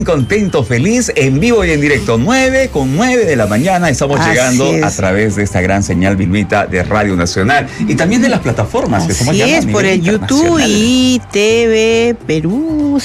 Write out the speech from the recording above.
Contento, feliz, en vivo y en directo, 9:09 de la mañana. Estamos llegando a través de esta gran señal Vilmita de Radio Nacional y también de las plataformas que estamos llegando. Así es, por el YouTube y TV Perú.